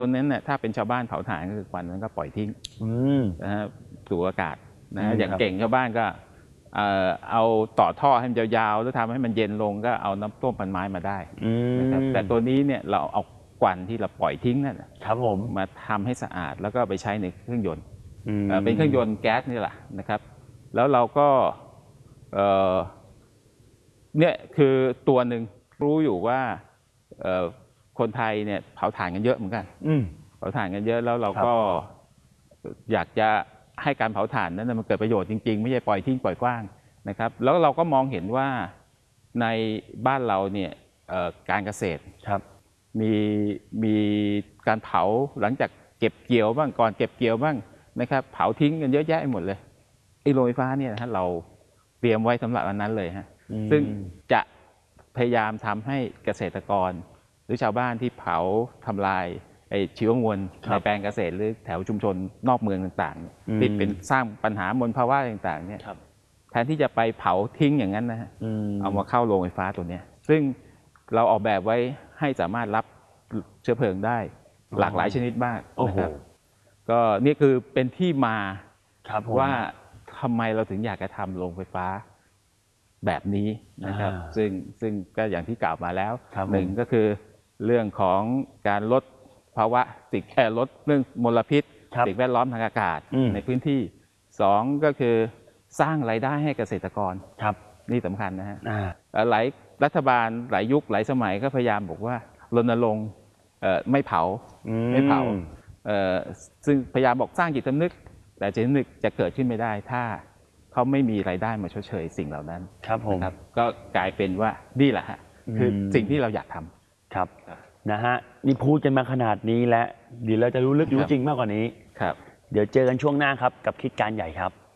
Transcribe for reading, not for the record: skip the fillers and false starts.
ตัวนั้นเนี่ยถ้าเป็นชาวบ้านเผาถ่านก็คือควันนั้นก็ปล่อยทิ้งนะฮะสู่อากาศนะอย่างเก่งชาวบ้านก็เอาต่อท่อให้มันยาวๆแล้วทำให้มันเย็นลงก็เอาน้ำต้มพันไม้มาได้นะครับแต่ตัวนี้เนี่ยเราเอาควันที่เราปล่อยทิ้งนั่นครับผมมาทำให้สะอาดแล้วก็ไปใช้ในเครื่องยนต์เป็นเครื่องยนต์แก๊สนี่แหละนะครับแล้วเราก็เนี่ยคือตัวหนึ่งรู้อยู่ว่าคนไทยเนี่ยเผาถ่านกันเยอะเหมือนกันเผาถ่านกันเยอะแล้วเราก็อยากจะให้การเผาถ่านนั้นมันเกิดประโยชน์จริงๆไม่ใช่ปล่อยทิ้งปล่อยกว้างนะครับแล้วเราก็มองเห็นว่าในบ้านเราเนี่ยการเกษตรมีการเผาหลังจากเก็บเกี่ยวบ้างก่อนเก็บเกี่ยวบ้างนะครับเผาทิ้งกันเยอะแยะหมดเลยไอ้โรงไฟฟ้าเนี่ยนะเราเตรียมไว้สำหรับอันนั้นเลยฮะซึ่งจะพยายามทำให้เกษตรกรหรือชาวบ้านที่เผาทำลายไอ้ชีวมวลในแปลงเกษตรหรือแถวชุมชนนอกเมืองต่างๆที่เป็นสร้างปัญหามลภาวะต่างๆเนี่ยแทนที่จะไปเผาทิ้งอย่างนั้นนะฮะเอามาเข้าโรงไฟฟ้าตัวนี้ซึ่งเราออกแบบไว้ให้สามารถรับเชื้อเพลิงได้หลากหลายชนิดมากนะครับก็นี่คือเป็นที่มาว่าทำไมเราถึงอยากจะทำโรงไฟฟ้าแบบนี้นะครับซึ่งก็อย่างที่กล่าวมาแล้วหนึ่งก็คือเรื่องของการลดภาวะลดเรื่องมลพิษสิ่งแวดล้อมทางอากาศในพื้นที่สองก็คือสร้างรายได้ให้เกษตรกรนี่สำคัญนะฮะหลายรัฐบาลหลายยุคหลายสมัยก็พยายามบอกว่ารณรงค์ไม่เผาซึ่งพยายามบอกสร้างจิตสำนึกแต่จิตสำนึกจะเกิดขึ้นไม่ได้ถ้าเขาไม่มีรายได้มาชดเชยสิ่งเหล่านั้นครับก็กลายเป็นว่านี่แหละฮะคือสิ่งที่เราอยากทำครับนะฮะนี่พูดกันมาขนาดนี้แล้วเดี๋ยวเราจะรู้ลึกรู้จริงมากกว่านี้ครับเดี๋ยวเจอกันช่วงหน้าครับกับคิดการใหญ่ครับ